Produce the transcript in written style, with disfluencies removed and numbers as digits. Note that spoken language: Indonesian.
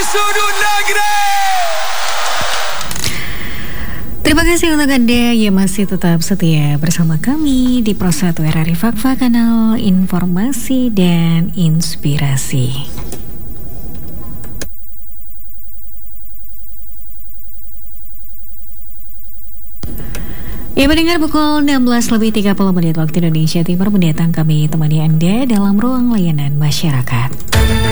sudut negeri. Terima kasih untuk Anda yang masih tetap setia bersama kami di Pro 1 RRI Fakfa, kanal informasi dan inspirasi. Ya, mendengar pukul 16:30 waktu Indonesia Timur, mendatang kami temani Anda dalam ruang layanan masyarakat.